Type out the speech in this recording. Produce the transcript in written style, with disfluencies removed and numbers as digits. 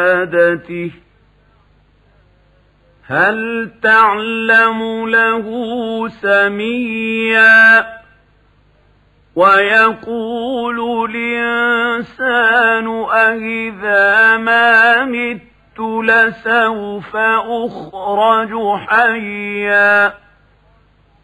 عبادته هل تعلم له سميا ويقول الإنسان أإذا ما مت لسوف أخرج حيا